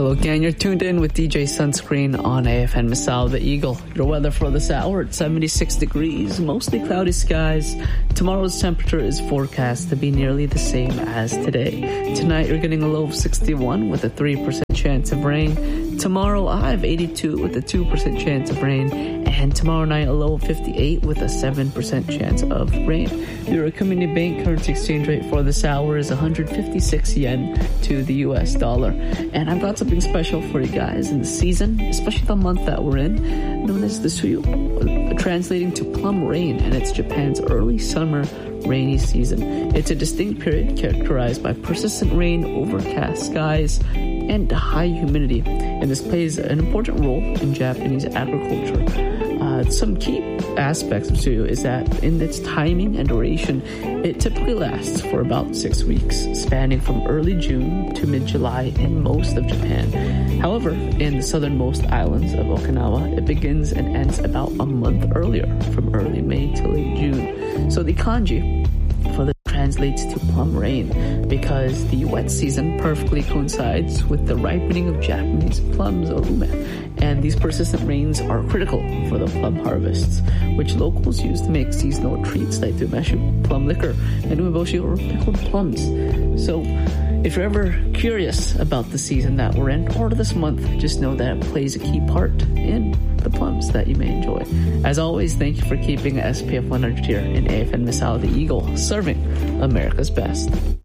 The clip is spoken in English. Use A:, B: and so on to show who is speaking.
A: Hello, gang. You're tuned in with DJ Sunscreen on AFN Masal the Eagle. Your weather for this hour at 76 degrees, mostly cloudy skies. Tomorrow's temperature is forecast to be nearly the same as today. Tonight, you're getting a low of 61 with a 3% chance of rain. Tomorrow, I have 82 with a 2% chance of rain. And tomorrow night, a low of 58 with a 7% chance of rain. Your Community Bank currency exchange rate for this hour is 156 yen to the US dollar. And I've got something special for you guys in the season, especially the month that we're in, known as the Suyu, translating to plum rain, and it's Japan's early summer rainy season. It's a distinct period characterized by persistent rain, overcast skies, and high humidity. And this plays an important role in Japanese agriculture. Some key aspects of Suyu is that in its timing and duration, it typically lasts for about 6 weeks, spanning from early June to mid-July in most of Japan. However, in the southernmost islands of Okinawa, it begins and ends about a month earlier, from early May to late June. So the kanji for this translates to plum rain because the wet season perfectly coincides with the ripening of Japanese plums, or ume. And these persistent rains are critical for the plum harvests, which locals use to make seasonal treats like umeshu, plum liquor, and umeboshi, or pickled plums. So, if you're ever curious about the season that we're in, or this month, just know that it plays a key part in the plums that you may enjoy. As always, thank you for keeping SPF 100 here in AFN Masal the Eagle, serving America's best.